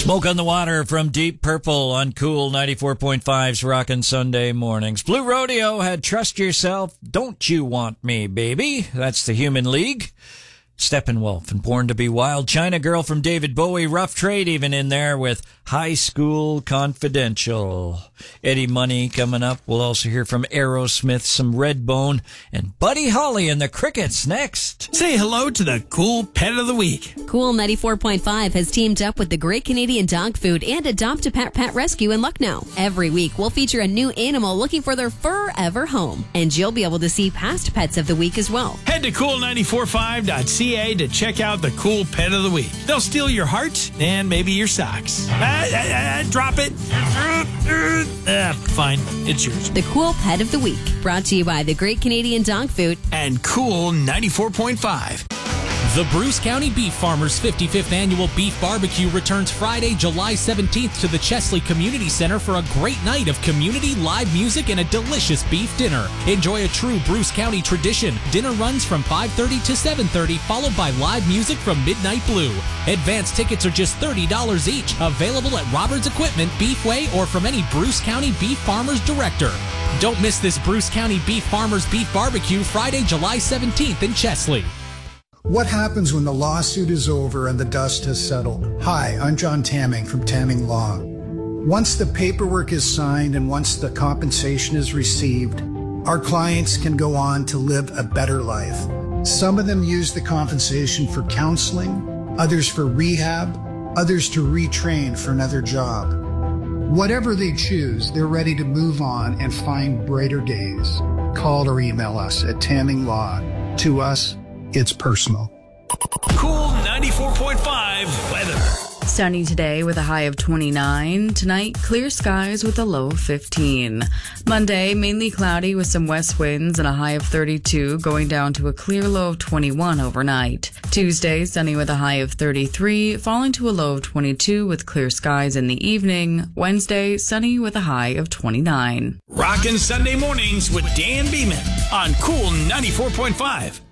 Smoke on the Water from Deep Purple on Cool 94.5's Rockin' Sunday Mornings. Blue Rodeo had Trust Yourself, Don't You Want Me, Baby. That's the Human League. Steppenwolf and Born to Be Wild. China Girl from David Bowie. Rough Trade even in there with High School Confidential. Eddie Money coming up. We'll also hear from Aerosmith, some Redbone, and Buddy Holly and the Crickets next. Say hello to the Cool Pet of the Week. Cool 94.5 has teamed up with the Great Canadian Dog Food and Adopt a Pet Pet Rescue in Lucknow. Every week, we'll feature a new animal looking for their forever home. And you'll be able to see past pets of the week as well. Head to cool945.ca to check out the Cool Pet of the Week. They'll steal your heart and maybe your socks. Drop it. Fine. It's yours. The Cool Pet of the Week, brought to you by the Great Canadian Dog Food and Cool 94.5. The Bruce County Beef Farmers 55th Annual Beef Barbecue returns Friday, July 17th to the Chesley Community Center for a great night of community live music and a delicious beef dinner. Enjoy a true Bruce County tradition. Dinner runs from 5:30 to 7:30, followed by live music from Midnight Blue. Advance tickets are just $30 each. Available at Roberts Equipment, Beefway, or from any Bruce County Beef Farmers director. Don't miss this Bruce County Beef Farmers Beef Barbecue Friday, July 17th in Chesley. What happens when the lawsuit is over and the dust has settled? Hi, I'm John Tamming from Tamming Law. Once the paperwork is signed and once the compensation is received, our clients can go on to live a better life. Some of them use the compensation for counseling, others for rehab, others to retrain for another job. Whatever they choose, they're ready to move on and find brighter days. Call or email us at Tamming Law. To us, it's personal. Cool 94.5 weather. Sunny today with a high of 29. Tonight, clear skies with a low of 15. Monday, mainly cloudy with some west winds and a high of 32, going down to a clear low of 21 overnight. Tuesday, sunny with a high of 33, falling to a low of 22 with clear skies in the evening. Wednesday, sunny with a high of 29. Rockin' Sunday Mornings with Dan Beeman on Cool 94.5.